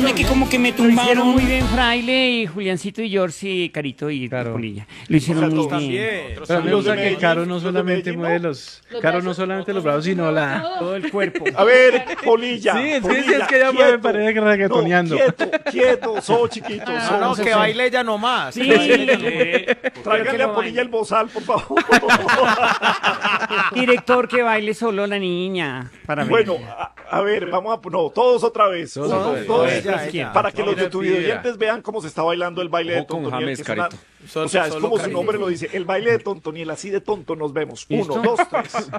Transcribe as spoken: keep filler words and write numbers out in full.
Perdóneme que como que me Lo hicieron tumbaron. muy bien Fraile y Juliancito y George y Carito y Claro. Polilla. Lo hicieron muy bien. También. Pero me Los de gusta que Medellín, Caro no los de solamente Medellín, mueve ¿no? los... Caro no solamente los brazos, sino la... Todo el cuerpo. A ver, Polilla. Sí, es que, Polilla, es que ella mueve quieto. parece que reggaetoneando. No, quieto, quieto, so chiquito, Ah, so. No, no, sí, que sí. baile ella nomás. Sí. Que baile ella nomás. Pero que Tráigale lo a Polilla baile. el bozal, por favor. Director, que baile solo la niña. Para ver. Bueno, a, a ver, vamos a... No, todos otra vez. Todos Uno, otra vez. dos, Ella, tres, ella. para que los Mira, de tu piedra. videoyentes vean cómo se está bailando el baile de Ojo con Tontoniel. James, que es una- Carito. O sea, es Solo como su Carito. nombre lo dice, el baile de Tontoniel, así de tonto nos vemos. Uno, ¿Listo? dos, tres.